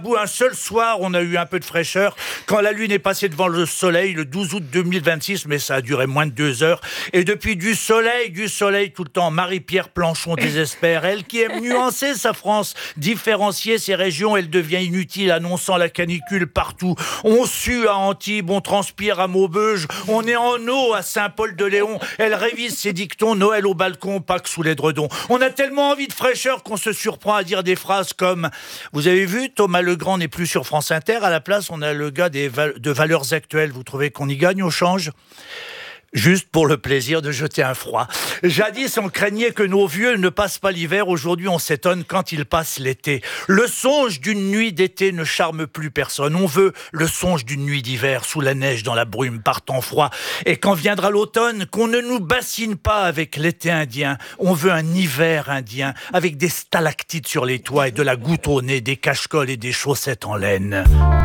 Un seul soir, on a eu un peu de fraîcheur quand la lune est passée devant le soleil le 12 août 2026, mais ça a duré moins de 2 heures. Et depuis, du soleil tout le temps. Marie-Pierre Planchon désespère, elle qui aime nuancer sa France, différencier ses régions, elle devient inutile, annonçant la canicule partout. On sue à Antibes, on transpire à Maubeuge, on est en eau à Saint-Paul-de-Léon. Elle révise ses dictons, Noël au balcon, Pâques sous les dredons. On a tellement envie de fraîcheur qu'on se surprend à dire des phrases comme « Vous avez vu, Thomas Legrand n'est plus sur France Inter, à la place on a le gars de Valeurs Actuelles, vous trouvez qu'on y gagne au change ?» Juste pour le plaisir de jeter un froid. Jadis, on craignait que nos vieux ne passent pas l'hiver. Aujourd'hui, on s'étonne quand ils passent l'été. Le songe d'une nuit d'été ne charme plus personne. On veut le songe d'une nuit d'hiver, sous la neige, dans la brume, par temps froid. Et quand viendra l'automne, qu'on ne nous bassine pas avec l'été indien. On veut un hiver indien, avec des stalactites sur les toits et de la goutte au nez, des cache-colles et des chaussettes en laine.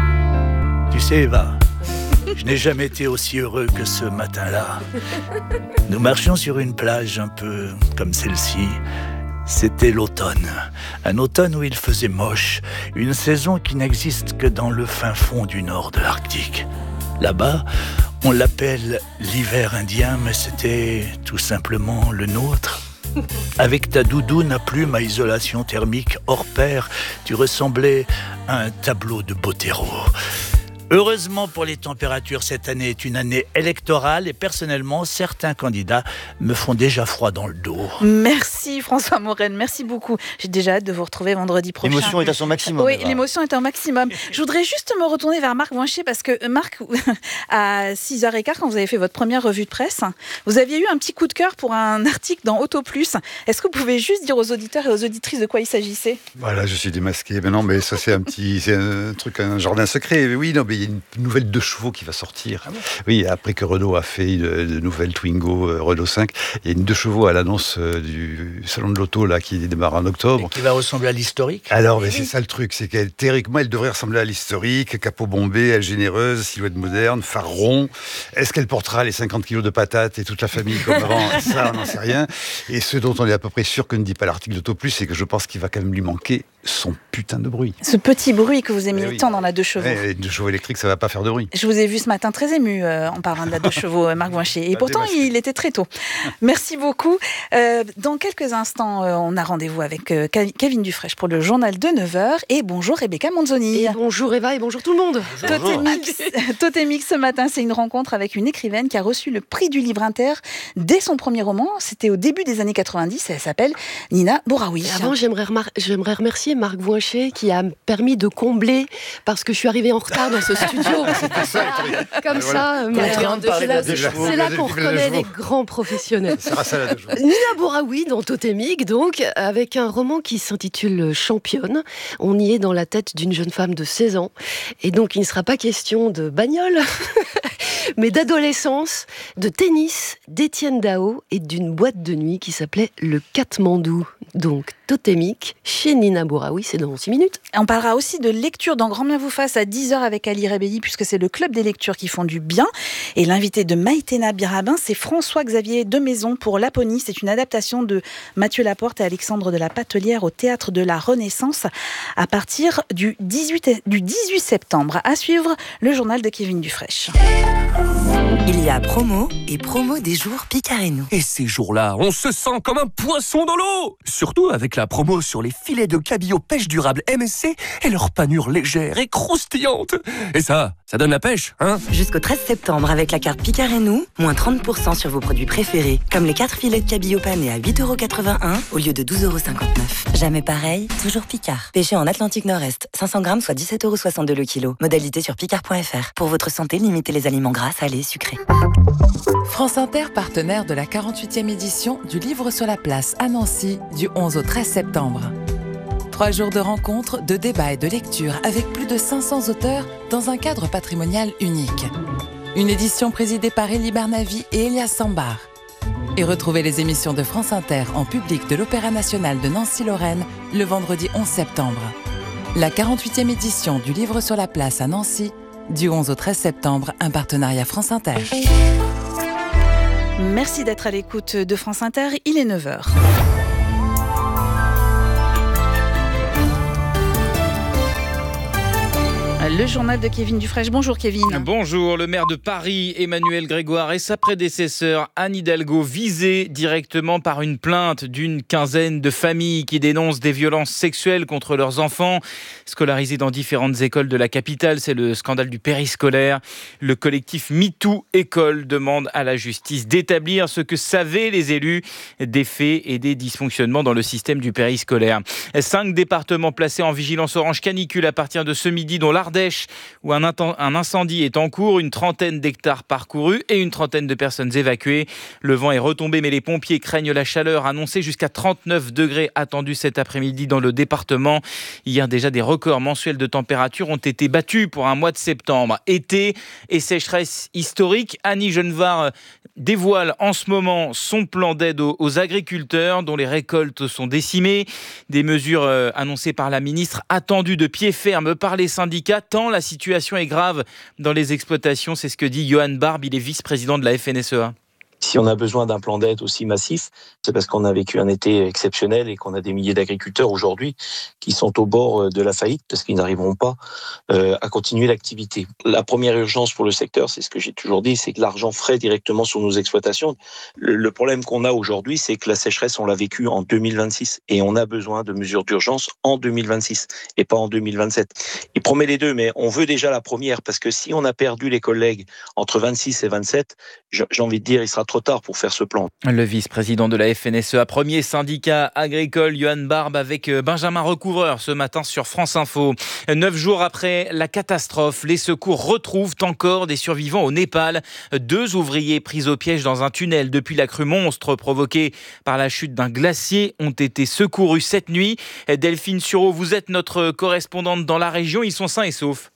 Tu sais, Eva, je n'ai jamais été aussi heureux que ce matin-là. Nous marchions sur une plage un peu comme celle-ci. C'était l'automne. Un automne où il faisait moche. Une saison qui n'existe que dans le fin fond du nord de l'Arctique. Là-bas, on l'appelle l'hiver indien, mais c'était tout simplement le nôtre. Avec ta doudoune à plumes à isolation thermique hors pair, tu ressemblais à un tableau de Botero. Heureusement pour les températures, cette année est une année électorale et personnellement, certains candidats me font déjà froid dans le dos. Merci François Morel, merci beaucoup. J'ai déjà hâte de vous retrouver vendredi prochain. L'émotion est à son maximum. Oui, l'émotion est au maximum. Je voudrais juste me retourner vers Marc Voincher parce que Marc, à 6h15, quand vous avez fait votre première revue de presse, vous aviez eu un petit coup de cœur pour un article dans Auto Plus. Est-ce que vous pouvez juste dire aux auditeurs et aux auditrices de quoi il s'agissait ? Voilà, je suis démasqué. Mais non, mais ça c'est un truc, un jardin secret. Mais oui, non, mais il y a une nouvelle 2 chevaux qui va sortir. Ah bon ? Oui, après que Renault a fait de nouvelles Twingo Renault 5, il y a une 2 chevaux à l'annonce du salon de l'auto là qui démarre en octobre. Et qui va ressembler à l'historique. Alors, mais c'est ça le truc, c'est qu'elle théoriquement elle devrait ressembler à l'historique, capot bombé, aile généreuse, silhouette moderne, phare rond. Est-ce qu'elle portera les 50 kilos de patates et toute la famille comme avant ? Ça, on n'en sait rien. Et ce dont on est à peu près sûr que ne dit pas l'article d'Auto Plus, c'est que je pense qu'il va quand même lui manquer son putain de bruit. Ce petit bruit que vous aimez tant dans la 2 chevaux. Une 2 chevaux électrique, ça va pas faire de bruit. Je vous ai vu ce matin très ému en parlant de la 2 chevaux, Marc Voincher. Et pourtant, il était très tôt. Merci beaucoup. Dans quelques instants, on a rendez-vous avec Kevin Dufresne pour le journal de 9h. Et bonjour Rebecca Manzoni. Et bonjour Eva et bonjour tout le monde. Totémix, ce matin, c'est une rencontre avec une écrivaine qui a reçu le prix du livre inter dès son premier roman. C'était au début des années 90. Elle s'appelle Nina Bouraoui. Avant, j'aimerais remercier Marc Voincher qui a permis de combler parce que je suis arrivée en retard dans ce studio. Comme ça, c'est là qu'on reconnaît les grands professionnels. Nina Bouraoui dans Totémique, donc, avec un roman qui s'intitule Championne. On y est dans la tête d'une jeune femme de 16 ans. Et donc, il ne sera pas question de bagnole, mais d'adolescence, de tennis, d'Étienne Dao et d'une boîte de nuit qui s'appelait le Katmandou. Donc, Totémique, chez Nina Bouraoui, c'est dans 6 minutes. On parlera aussi de lecture dans Grand Bien vous fasse à 10h avec Ali Rebelli, puisque c'est le club des lectures qui font du bien. Et l'invité de Maïtena Birabin, c'est François-Xavier Demaison pour Laponie. C'est une adaptation de Mathieu Laporte et Alexandre de la Patelière au Théâtre de la Renaissance à partir du 18 septembre. À suivre, le journal de Kevin Dufresne. Il y a promo et promo des jours Picard et nous. Et ces jours-là, on se sent comme un poisson dans l'eau. Surtout avec la promo sur les filets de cabillaud pêche durable MSC et leur panure légère et croustillante. Et ça donne la pêche, hein ? Jusqu'au 13 septembre, avec la carte Picard et nous, moins 30% sur vos produits préférés, comme les 4 filets de cabillaud panés à 8,81€ au lieu de 12,59€. Jamais pareil, toujours Picard. Pêché en Atlantique Nord-Est, 500 grammes, soit 17,62€ le kilo. Modalité sur picard.fr. Pour votre santé, limitez les aliments gras, salés, sucrés. France Inter, partenaire de la 48e édition du Livre sur la place à Nancy, du 11 au 13 septembre. 3 jours de rencontres, de débats et de lecture avec plus de 500 auteurs dans un cadre patrimonial unique. Une édition présidée par Elie Barnavi et Elias Sambar. Et retrouvez les émissions de France Inter en public de l'Opéra National de Nancy-Lorraine le vendredi 11 septembre. La 48e édition du Livre sur la place à Nancy, du 11 au 13 septembre, un partenariat France Inter. Merci d'être à l'écoute de France Inter, il est 9h. Le journal de Kevin Dufresne. Bonjour Kevin. Bonjour. Le maire de Paris, Emmanuel Grégoire, et sa prédécesseur Anne Hidalgo visés directement par une plainte d'une quinzaine de familles qui dénoncent des violences sexuelles contre leurs enfants scolarisés dans différentes écoles de la capitale. C'est le scandale du périscolaire. Le collectif MeToo École demande à la justice d'établir ce que savaient les élus des faits et des dysfonctionnements dans le système du périscolaire. 5 départements placés en vigilance orange canicule à partir de ce midi, dont l'Ardèche, où un incendie est en cours, une trentaine d'hectares parcourus et une trentaine de personnes évacuées. Le vent est retombé, mais les pompiers craignent la chaleur annoncée jusqu'à 39 degrés attendus cet après-midi dans le département. Hier déjà, des records mensuels de température ont été battus pour un mois de septembre. Été et sécheresse historique. Annie Genevard dévoile en ce moment son plan d'aide aux agriculteurs dont les récoltes sont décimées. Des mesures annoncées par la ministre, attendues de pied ferme par les syndicats, tant la situation est grave dans les exploitations. C'est ce que dit Johan Barbe, il est vice-président de la FNSEA. Si on a besoin d'un plan d'aide aussi massif, c'est parce qu'on a vécu un été exceptionnel et qu'on a des milliers d'agriculteurs aujourd'hui qui sont au bord de la faillite parce qu'ils n'arriveront pas à continuer l'activité. La première urgence pour le secteur, c'est ce que j'ai toujours dit, c'est que l'argent frais directement sur nos exploitations. Le problème qu'on a aujourd'hui, c'est que la sécheresse, on l'a vécue en 2026 et on a besoin de mesures d'urgence en 2026 et pas en 2027. Il promet les deux, mais on veut déjà la première parce que si on a perdu les collègues entre 26 et 27, j'ai envie de dire, il sera trop tard pour faire ce plan. Le vice-président de la FNSEA, premier syndicat agricole, Johan Barbe, avec Benjamin Recouvreur ce matin sur France Info. 9 jours après la catastrophe, les secours retrouvent encore des survivants au Népal. 2 ouvriers pris au piège dans un tunnel depuis la crue monstre provoquée par la chute d'un glacier ont été secourus cette nuit. Delphine Sureau, vous êtes notre correspondante dans la région. Ils sont sains et saufs.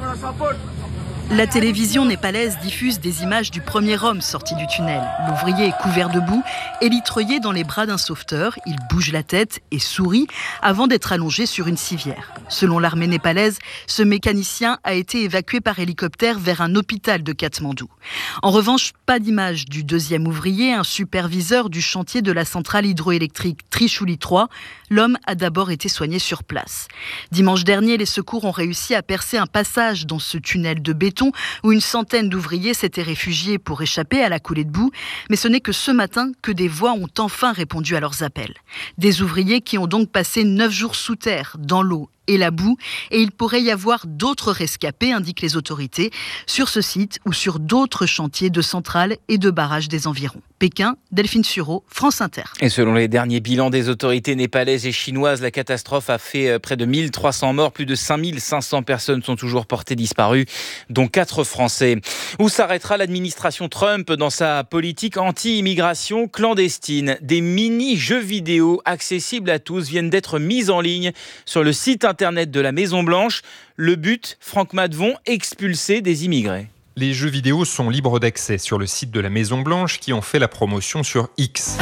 La télévision népalaise diffuse des images du premier homme sorti du tunnel. L'ouvrier est couvert de boue, élitreuillé dans les bras d'un sauveteur. Il bouge la tête et sourit avant d'être allongé sur une civière. Selon l'armée népalaise, ce mécanicien a été évacué par hélicoptère vers un hôpital de Katmandou. En revanche, pas d'image du deuxième ouvrier, un superviseur du chantier de la centrale hydroélectrique Trishuli 3. L'homme a d'abord été soigné sur place. Dimanche dernier, les secours ont réussi à percer un passage dans ce tunnel de béton où une centaine d'ouvriers s'étaient réfugiés pour échapper à la coulée de boue. Mais ce n'est que ce matin que des voix ont enfin répondu à leurs appels. Des ouvriers qui ont donc passé 9 jours sous terre, dans l'eau et la boue, et il pourrait y avoir d'autres rescapés, indiquent les autorités, sur ce site ou sur d'autres chantiers de centrales et de barrages des environs. Pékin, Delphine Sureau, France Inter. Et selon les derniers bilans des autorités népalaises et chinoises, la catastrophe a fait près de 1300 morts, plus de 5500 personnes sont toujours portées disparues, dont 4 Français. Où s'arrêtera l'administration Trump dans sa politique anti-immigration clandestine? Des mini-jeux vidéo accessibles à tous viennent d'être mis en ligne sur le site internet de la Maison-Blanche. Le but, Franck Madvon, expulser des immigrés. Les jeux vidéo sont libres d'accès sur le site de la Maison-Blanche qui en fait la promotion sur X.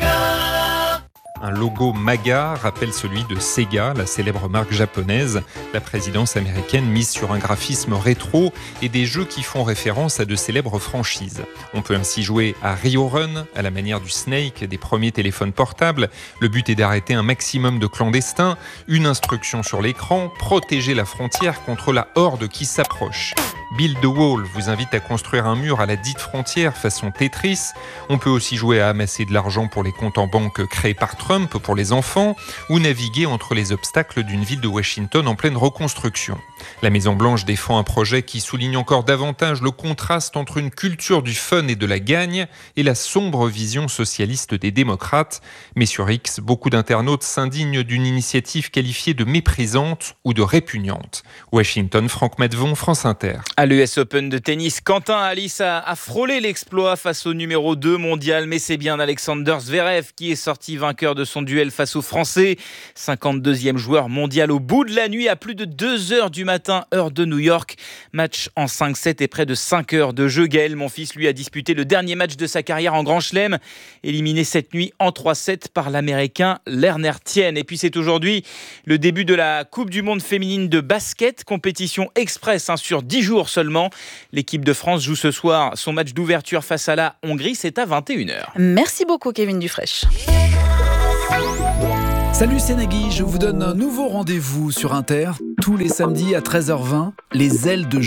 Un logo MAGA rappelle celui de Sega, la célèbre marque japonaise. La présidence américaine mise sur un graphisme rétro et des jeux qui font référence à de célèbres franchises. On peut ainsi jouer à Rio Run, à la manière du Snake des premiers téléphones portables. Le but est d'arrêter un maximum de clandestins. Une instruction sur l'écran, protéger la frontière contre la horde qui s'approche. Build the Wall vous invite à construire un mur à la dite frontière façon Tetris. On peut aussi jouer à amasser de l'argent pour les comptes en banque créés par Trump pour les enfants ou naviguer entre les obstacles d'une ville de Washington en pleine reconstruction. La Maison-Blanche défend un projet qui souligne encore davantage le contraste entre une culture du fun et de la gagne et la sombre vision socialiste des démocrates. Mais sur X, beaucoup d'internautes s'indignent d'une initiative qualifiée de méprisante ou de répugnante. Washington, Franck Madvon, France Inter. À l'US Open de tennis, Quentin Halys a frôlé l'exploit face au numéro 2 mondial, mais c'est bien Alexander Zverev qui est sorti vainqueur de son duel face aux Français. 52e joueur mondial au bout de la nuit à plus de 2h du matin, heure de New York. Match en 5-7 et près de 5 heures de jeu. Gaël Monfils lui a disputé le dernier match de sa carrière en Grand Chelem, éliminé cette nuit en 3-7 par l'Américain Lerner Tien. Et puis c'est aujourd'hui le début de la Coupe du Monde féminine de basket, compétition express sur 10 jours seulement. L'équipe de France joue ce soir son match d'ouverture face à la Hongrie, c'est à 21h. Merci beaucoup Kevin Dufresne. Salut, c'est Nagui, je vous donne un nouveau rendez-vous sur Inter. Tous les samedis à 13h20, les ailes de